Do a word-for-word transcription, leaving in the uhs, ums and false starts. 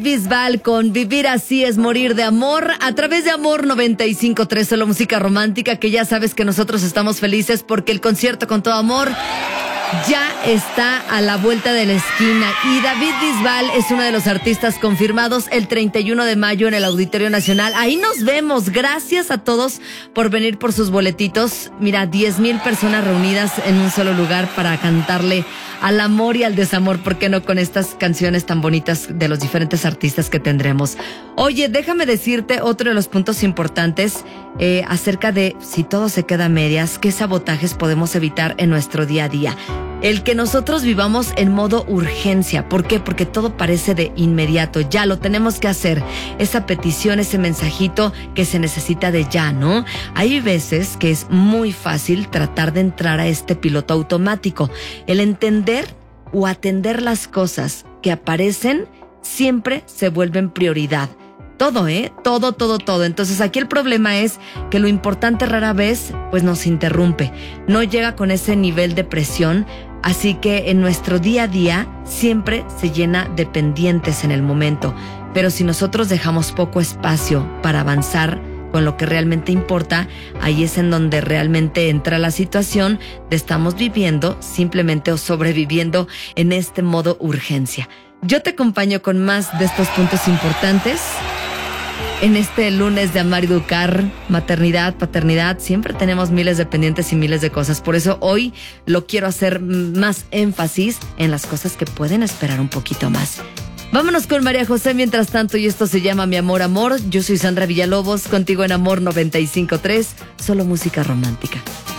Bisbal con Vivir así es morir de amor a través de Amor noventa y cinco punto tres, solo música romántica, que ya sabes que nosotros estamos felices porque el concierto con todo amor ya está a la vuelta de la esquina y David Bisbal es uno de los artistas confirmados el treinta y uno de mayo en el Auditorio Nacional. Ahí nos vemos. Gracias a todos por venir por sus boletitos. Mira, diez mil personas reunidas en un solo lugar para cantarle al amor y al desamor, ¿por qué no?, con estas canciones tan bonitas de los diferentes artistas que tendremos. Oye, déjame decirte otro de los puntos importantes eh, acerca de si todo se queda a medias, qué sabotajes podemos evitar en nuestro día a día. El que nosotros vivamos en modo urgencia. ¿Por qué? Porque todo parece de inmediato. Ya lo tenemos que hacer. Esa petición, ese mensajito que se necesita de ya, ¿no? Hay veces que es muy fácil tratar de entrar a este piloto automático. El entender o atender las cosas que aparecen siempre se vuelven prioridad. Todo, ¿eh? Todo, todo, todo. Entonces aquí el problema es que lo importante rara vez pues nos interrumpe. No llega con ese nivel de presión. Así que en nuestro día a día siempre se llena de pendientes en el momento. Pero si nosotros dejamos poco espacio para avanzar con lo que realmente importa, ahí es en donde realmente entra la situación de estamos viviendo simplemente o sobreviviendo en este modo urgencia. Yo te acompaño con más de estos puntos importantes en este lunes de Amar y Educar, maternidad, paternidad. Siempre tenemos miles de pendientes y miles de cosas. Por eso hoy lo quiero hacer más énfasis en las cosas que pueden esperar un poquito más. Vámonos con María José mientras tanto, y esto se llama Mi Amor, Amor. Yo soy Sandra Villalobos, contigo en Amor noventa y cinco punto tres, solo música romántica.